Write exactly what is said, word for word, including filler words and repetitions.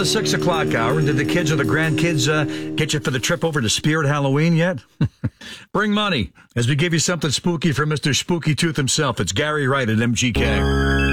the six o'clock hour. And did the kids or the grandkids uh, get you for the trip over to Spirit Halloween yet? Bring money as we give you something spooky from Mister Spooky Tooth himself. It's Gary Wright at M G K.